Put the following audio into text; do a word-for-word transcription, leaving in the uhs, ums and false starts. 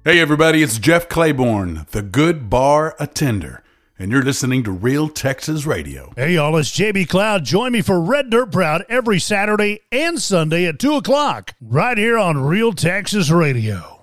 Hey everybody, it's Jeff Claiborne, the Good Bar Attender, and you're listening to Real Texas Radio. Hey y'all, it's J B Cloud. Join me for Red Dirt Proud every Saturday and Sunday at two o'clock, right here on Real Texas Radio.